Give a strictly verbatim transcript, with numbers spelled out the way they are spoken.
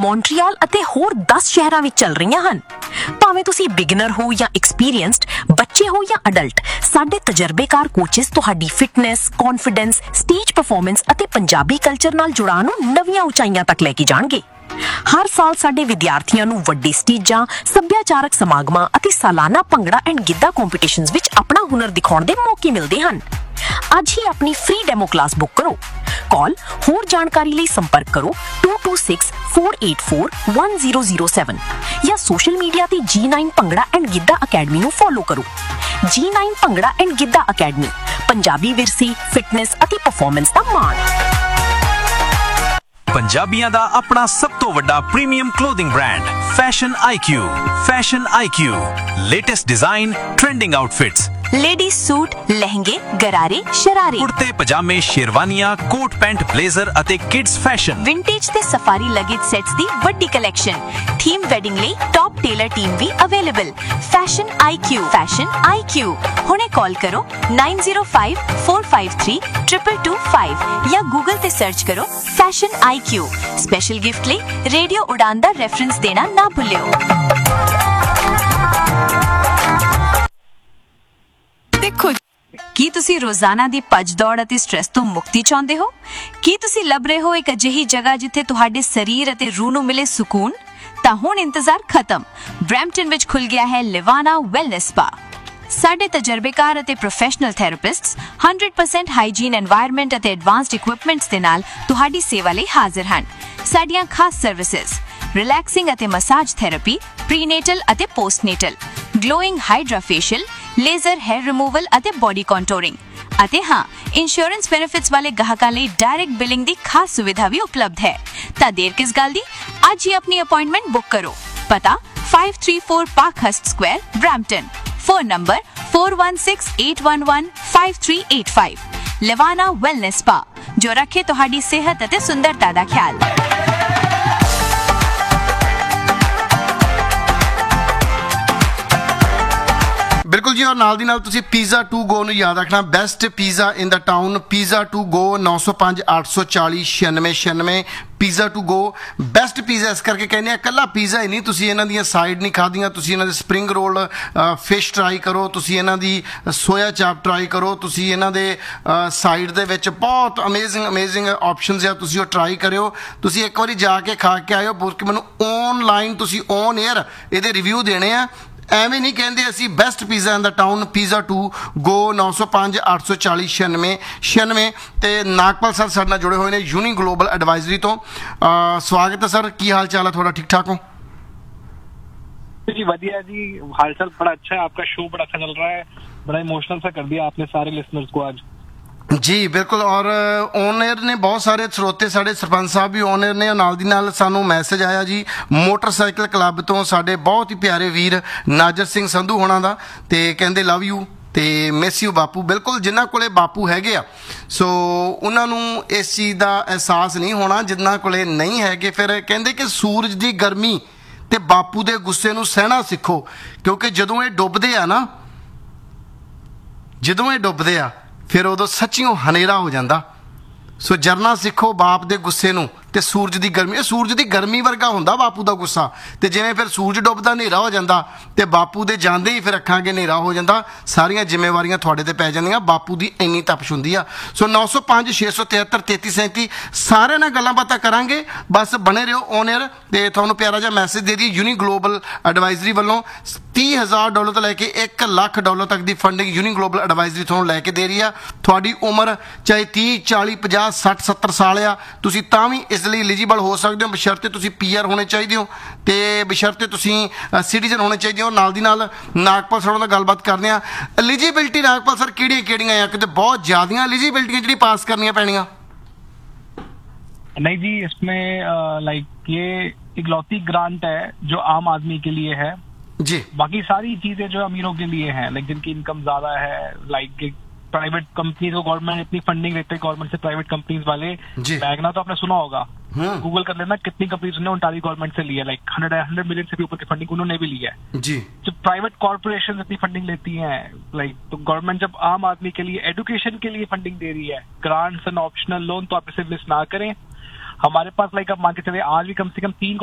Montreal ਅਤੇ ਹੋਰ ਦਸ ਸ਼ਹਿਰਾਂ ਵਿੱਚ ਚੱਲ ਰਹੀਆਂ ਹਨ। ਭਾਵੇਂ ਤੁਸੀਂ ਬਿਗਨਰ ਹੋ ਜਾਂ ਐਕਸਪੀਰੀਐਂਸਡ, ਬੱਚੇ ਹੋ ਜਾਂ ਅਡਲਟ, ਸਾਡੇ ਤਜਰਬੇਕਾਰ ਕੋਚਿਸ ਤੁਹਾਡੀ ਫਿਟਨੈਸ, ਕੌਨਫੀਡੈਂਸ, ਸਟੇਜ ਪਰਫਾਰਮੈਂਸ ਅਤੇ ਪੰਜਾਬੀ ਕਲਚਰ ਨਾਲ ਜੁੜਾਅ ਨੂੰ ਨਵੀਆਂ ਉਚਾਈਆਂ ਤੱਕ ਲੈ ਕੇ ਜਾਣਗੇ। ਹਰ ਸਾਲ ਸਾਡੇ ਵਿਦਿਆਰਥੀਆਂ ਨੂੰ ਵੱਡੇ ਸਟੇਜਾਂ, ਸੱਭਿਆਚਾਰਕ ਸਮਾਗਮਾਂ ਅਤੇ ਸਾਲਾਨਾ ਭੰਗੜਾ ਐਂਡ ਗਿੱਧਾ ਕੰਪੀਟੀਸ਼ਨਸ ਵਿੱਚ ਆਪਣਾ ਹੁਨਰ ਦਿਖਾਉਣ ਦੇ ਮੌਕੇ ਮਿਲਦੇ ਹਨ। ਅੱਜ ਹੀ ਆਪਣੀ ਫ੍ਰੀ ਡੈਮੋ ਕਲਾਸ ਬੁੱਕ ਕਰੋ। ਕਾਲ ਹੋਰ ਜਾਣਕਾਰੀ ਲਈ ਸੰਪਰਕ ਕਰੋ two two six four eight four one zero zero seven ਜਾਂ ਸੋਸ਼ਲ ਮੀਡੀਆ ਤੇ ਜੀ ਨਾइन ਭੰਗੜਾ ਐਂਡ ਗਿੱਧਾ ਅਕੈਡਮੀ ਨੂੰ ਫੋਲੋ ਕਰੋ। ਜੀ ਨਾइन ਭੰਗੜਾ ਐਂਡ ਗਿੱਧਾ ਅਕੈਡਮੀ, ਪੰਜਾਬੀ ਵਿਰਸੇ, ਫਿਟਨੈਸ ਅਤੇ ਪਰਫਾਰਮੈਂਸ ਦਾ ਮਾਣ। ਪੰਜਾਬੀਆਂ ਦਾ ਆਪਣਾ ਸਭ ਤੋਂ ਵੱਡਾ ਪ੍ਰੀਮੀਅਮ ਕਲੋਥਿੰਗ ਬ੍ਰਾਂਡ ਫੈਸ਼ਨ ਆਈ ਕਿਊ। ਫੈਸ਼ਨ ਆਈ ਕਿਊ, latest design, trending outfits, ladies suit, ਲਹਿੰਗੇ, ਗਰਾਰੇ, ਸ਼ਰਾਰੇ, ਕੁੜਤੇ ਪਜਾਮੇ, ਸ਼ੇਰਵਾਨੀਆਂ, ਕੋਟ ਪੈਂਟ, ਬਲੇਜ਼ਰ ਅਤੇ ਕਿਡਸ ਫੈਸ਼ਨ, ਵਿੰਟੇਜ ਤੇ ਸਫਾਰੀ ਲਗੇਜ ਸੈਟਸ ਦੀ ਵੱਡੀ ਕਲੈਕਸ਼ਨ, ਥੀਮ ਵੈਡਿੰਗ ਲਈ ਟੌਪ ਟੇਲਰ ਟੀਮ ਵੀ ਅਵੇਲੇਬਲ। ਫੈਸ਼ਨ ਆਈ ਕਿਊ, ਫੈਸ਼ਨ ਆਈ ਕਿਊ। ਹੁਣੇ ਕਾਲ ਕਰੋ nine zero five four five three two two two five ਜਾਂ ਗੂਗਲ ਤੇ ਸਰਚ ਕਰੋ ਫੈਸ਼ਨ ਆਈ ਕਿਊ। Special gift ਲਈ ਰੇਡੀਓ ਉਡਾਨ ਦਾ reference ਦੇਣਾ ਨਾ ਭੁੱਲਿਓ। ਦੇਖੋ, ਕੀ ਤੁਸੀਂ ਰੋਜ਼ਾਨਾ ਦੀ ਭੱਜ ਦੌੜ ਅਤੇ ਸਟ੍ਰੈਸ ਤੋਂ ਮੁਕਤੀ ਚਾਹੁੰਦੇ ਹੋ? ਕੀ ਤੁਸੀਂ ਲੱਭ ਰਹੇ ਹੋ ਇੱਕ ਅਜਿਹੀ ਜਗ੍ਹਾ ਜਿੱਥੇ ਤੁਹਾਡੇ ਸਰੀਰ ਅਤੇ ਰੂਹ ਨੂੰ ਮਿਲੇ ਸਕੂਨ? ਤਾਂ ਹੁਣ ਇੰਤਜ਼ਾਰ ਖਤਮ। ਬਰੈਂਪਟਨ ਵਿੱਚ ਖੁੱਲ ਗਿਆ ਹੈ ਲਿਵਾਨਾ ਵੈਲਨੈਸ ਸਪਾ। ਸਾਡੇ ਤਜਰਬੇਕਾਰ ਅਤੇ professional ਥੈਰੇਪਿਸਟਸ one hundred percent hygiene environment ਅਤੇ ਐਡਵਾਂਸਡ ਇਕਵਿਪਮੈਂਟਸ ਦੇ ਨਾਲ ਤੁਹਾਡੀ ਸੇਵਾ ਲਈ ਹਾਜ਼ਰ ਹਨ। ਸਾਡੀਆਂ ਖਾਸ ਸਰਵਿਸਿਜ਼ ਰਿਲੈਕਸਿੰਗ ਅਤੇ ਮਸਾਜ ਥੈਰੇਪੀ, ਪ੍ਰੀਨੇਟਲ ਅਤੇ ਪੋਸਟਨੇਟਲ, glowing hydra facial, laser hair removal ਅਤੇ ਬੋਡੀ ਕੰਟੂਰਿੰਗ, ਅਤੇ ਹਾਂ, ਇੰਸ਼ੋਰੈਂਸ ਬੈਨੀਫਿਟਸ ਵਾਲੇ ਗਾਹਕਾਂ ਲਈ ਡਾਇਰੈਕਟ ਬਿਲਿੰਗ ਦੀ ਖਾਸ ਸੁਵਿਧਾ ਵੀ ਉਪਲਬਧ ਹੈ। ਤਾਂ ਦੇਰ ਕਿਸ ਗੱਲ ਦੀ, ਅੱਜ ਹੀ ਆਪਣੀ ਅਪਾਇੰਟਮੈਂਟ ਬੁੱਕ ਕਰੋ। ਪਤਾ five three four Parkhurst Square, Brampton. Phone number four one six eight one one five three eight five। ਲਿਵਾਨਾ wellness spa, ਜੋ ਰੱਖੇ ਤੁਹਾਡੀ ਸਿਹਤ ਅਤੇ ਸੁੰਦਰਤਾ ਦਾ ਖਿਆਲ। ਬਿਲਕੁਲ ਜੀ, ਔਰ ਨਾਲ ਦੀ ਨਾਲ ਤੁਸੀਂ ਪੀਜ਼ਾ ਟੂ ਗੋ ਨੂੰ ਯਾਦ ਰੱਖਣਾ। Best pizza in the town, pizza to go nine zero five eight four four ਛਿਆਨਵੇਂ ਛਿਆਨਵੇਂ। Pizza to go best pizza ਇਸ ਕਰਕੇ ਕਹਿੰਦੇ ਆ, ਇਕੱਲਾ ਪੀਜ਼ਾ ਹੀ ਨਹੀਂ, ਤੁਸੀਂ ਇਹਨਾਂ ਦੀਆਂ ਸਾਈਡ ਨਹੀਂ ਖਾਧੀਆਂ, ਤੁਸੀਂ ਇਹਨਾਂ ਦੇ ਸਪਰਿੰਗ ਰੋਲ, ਫਿਸ਼ ਟਰਾਈ ਕਰੋ, ਤੁਸੀਂ ਇਹਨਾਂ ਦੀ ਸੋਇਆ ਚਾਪ ਟਰਾਈ ਕਰੋ, ਤੁਸੀਂ ਇਹਨਾਂ ਦੇ ਸਾਈਡ ਦੇ ਵਿੱਚ ਬਹੁਤ ਅਮੇਜ਼ਿੰਗ ਅਮੇਜ਼ਿੰਗ ਆਪਸ਼ਨਸ ਆ, ਤੁਸੀਂ ਉਹ ਟਰਾਈ ਕਰਿਓ। ਤੁਸੀਂ ਇੱਕ ਵਾਰੀ ਜਾ ਕੇ ਖਾ ਕੇ ਆਇਓ, ਬਲਕਿ ਮੈਨੂੰ ਔਨਲਾਈਨ ਤੁਸੀਂ ਔਨ ਏਅਰ ਇਹਦੇ ਰਿਵਿਊ ਦੇਣੇ ਆ। ਐਵੇਂ ਨਹੀਂ ਕਹਿੰਦੇ ਅਸੀਂ best pizza in the town. Pizza to go nine zero five eight four four ਛਿਆਨਵੇਂ ਛਿਆਨਵੇਂ। ਤੇ ਨਾਗਪਾਲ ਸਰ ਸਾਡੇ ਨਾਲ ਜੁੜੇ ਹੋਏ ਨੇ ਯੂਨੀ ਗਲੋਬਲ ਐਡਵਾਈਜ਼ਰੀ ਤੋਂ। ਸਵਾਗਤ ਹੈ ਸਰ, ਕੀ ਹਾਲ ਚਾਲ ਹੈ ਤੁਹਾਡਾ? ਠੀਕ ਠਾਕ ਹੋ जी? बढ़िया जी, हालचाल बड़ा अच्छा है। आपका शो बड़ा अच्छा चल रहा है, बड़ा इमोशनल सा कर दिया आपने सारे लिसनर्स को आज। ਜੀ ਬਿਲਕੁਲ, ਔਰ ਔਨ 에ਅਰ ਨੇ ਬਹੁਤ ਸਾਰੇ ਸਰੋਤੇ, ਸਾਡੇ ਸਰਪੰਚ ਸਾਹਿਬ ਵੀ ਔਨ 에ਅਰ ਨੇ। ਨਾਲ ਦੀ ਨਾਲ ਸਾਨੂੰ ਮੈਸੇਜ ਆਇਆ ਜੀ ਮੋਟਰਸਾਈਕਲ ਕਲੱਬ ਤੋਂ ਸਾਡੇ ਬਹੁਤ ਹੀ ਪਿਆਰੇ ਵੀਰ ਨਾਜਰ ਸਿੰਘ ਸੰਧੂ ਹੋਣਾ ਦਾ, ਤੇ ਕਹਿੰਦੇ ਲਵ ਯੂ ਤੇ ਮਿਸ ਯੂ ਬਾਪੂ। ਬਿਲਕੁਲ, ਜਿਨ੍ਹਾਂ ਕੋਲੇ ਬਾਪੂ ਹੈਗੇ ਆ ਸੋ ਉਹਨਾਂ ਨੂੰ ਇਸ ਚੀਜ਼ ਦਾ ਅਹਿਸਾਸ ਨਹੀਂ ਹੋਣਾ, ਜਿਨ੍ਹਾਂ ਕੋਲੇ ਨਹੀਂ ਹੈਗੇ। ਫਿਰ ਕਹਿੰਦੇ ਕਿ ਸੂਰਜ ਦੀ ਗਰਮੀ ਤੇ ਬਾਪੂ ਦੇ ਗੁੱਸੇ ਨੂੰ ਸਹਿਣਾ ਸਿੱਖੋ, ਕਿਉਂਕਿ ਜਦੋਂ ਇਹ ਡੁੱਬਦੇ ਆ ਨਾ, ਜਦੋਂ ਇਹ ਡੁੱਬਦੇ ਆ ਫਿਰ ਉਦੋਂ ਸੱਚੀਓ ਹਨੇਰਾ ਹੋ ਜਾਂਦਾ। ਸੋ ਜਰਨਾ ਸਿੱਖੋ ਬਾਪ ਦੇ ਗੁੱਸੇ ਨੂੰ ਤੇ ਸੂਰਜ ਦੀ ਗਰਮੀ। ਇਹ ਸੂਰਜ ਦੀ ਗਰਮੀ ਵਰਗਾ ਹੁੰਦਾ ਬਾਪੂ ਦਾ ਗੁੱਸਾ। ਤੇ ਜਿਵੇਂ ਫਿਰ ਸੂਰਜ ਡੁੱਬਦਾ ਹਨੇਰਾ ਹੋ ਜਾਂਦਾ, ਤੇ ਬਾਪੂ ਦੇ ਜਾਂਦੇ ਹੀ ਫਿਰ ਅੱਖਾਂ ਅੱਗੇ ਹਨੇਰਾ ਹੋ ਜਾਂਦਾ। ਸਾਰੀਆਂ ਜ਼ਿੰਮੇਵਾਰੀਆਂ ਤੁਹਾਡੇ ਤੇ ਪੈ ਜਾਂਦੀਆਂ, ਬਾਪੂ ਦੀ ਇੰਨੀ ਤਪਸ਼ ਹੁੰਦੀ ਆ। ਸੋ nine zero five ਛੇ ਸੌ ਤਿਹੱਤਰ ਤੇਤੀ ਸੈਂਤੀ ਸਾਰਿਆਂ ਨਾਲ ਗੱਲਾਂ ਬਾਤਾਂ ਕਰਾਂਗੇ। ਬਸ ਬਣੇ ਰਹੋ ਔਨ 에ਅਰ। ਤੇ ਤੁਹਾਨੂੰ ਪਿਆਰਾ ਜਿਹਾ ਮੈਸੇਜ ਦੇ ਦੀ ਯੂਨੀ ਗਲੋਬਲ ਐਡਵਾਈਜ਼ਰੀ ਵੱਲੋਂ ਤੀਹ ਹਜ਼ਾਰ ਡਾਲਰ ਤੋਂ ਲੈ ਕੇ ਇੱਕ ਲੱਖ ਡਾਲਰ ਤੱਕ ਦੀ ਫੰਡਿੰਗ ਯੂਨੀ ਗਲੋਬਲ ਐਡਵਾਈਜ਼ਰੀ ਤੁਹਾਨੂੰ ਲੈ ਕੇ ਦੇ ਰਹੀ ਆ। ਤੁਹਾਡੀ ਉਮਰ ਚਾਹੇ ਤੀਹ ਚਾਲੀ ਪੰਜਾਹ ਸੱਠ ਸੱਤਰ ਸਾਲ ਆ, ਤੁਸੀਂ ਤਾਂ ਵੀ ਇਸ ਲਈ ਐਲੀਜੀਬਲ ਹੋ ਸਕਦੇ ਹੋ, ਬਸ਼ਰਤੇ ਤੁਸੀਂ ਪੀ ਆਰ ਹੋਣੇ ਚਾਹੀਦੇ ਹੋ ਤੇ ਬਸ਼ਰਤੇ ਤੁਸੀਂ ਸਿਟੀਜ਼ਨ ਹੋਣੇ ਚਾਹੀਦੇ ਹੋ। ਨਾਲ ਦੀ ਨਾਲ ਨਾਗਪਾਲ ਸਰ ਨਾਲ ਗੱਲਬਾਤ ਕਰਦੇ ਆ। ਐਲੀਜੀਬਿਲਿਟੀ ਨਾਗਪਾਲ ਸਰ ਕਿਹੜੀਆਂ ਕਿਹੜੀਆਂ ਆ? ਕਿਤੇ ਬਹੁਤ ਜ਼ਿਆਦੀਆਂ ਐਲੀਜੀਬਿਲਿਟੀਆਂ ਜਿਹੜੀ ਪਾਸ ਕਰਨੀਆਂ ਪੈਣੀਆਂ? नहीं जी, इसमें लाइक ये इकलौती ग्रांट है जो आम आदमी के लिए है जी। बाकी सारी चीजें जो अमीरों के लिए हैं, लाइक जिनकी इनकम ज्यादा है, लाइक प्राइवेट कंपनीज को गवर्नमेंट इतनी फंडिंग देते हैं, गवर्नमेंट से प्राइवेट कंपनीज वाले। मैग्ना तो आपने सुना होगा, गूगल कर लेना कितनी कंपनीज ने ओंटारियो गवर्नमेंट से ली है, लाइक हंड्रेड हंड्रेड मिलियन से भी ऊपर की फंडिंग उन्होंने भी ली है जी। जब प्राइवेट कॉर्पोरेशन इतनी फंडिंग लेती हैं, लाइक तो गवर्नमेंट जब आम आदमी के लिए एजुकेशन के लिए फंडिंग दे रही है, ग्रांट्स एंड ऑप्शनल लोन, तो आप इसे मिस ना करें। हमारे पास लाइक अब मान के चले आज भी कम से कम तीन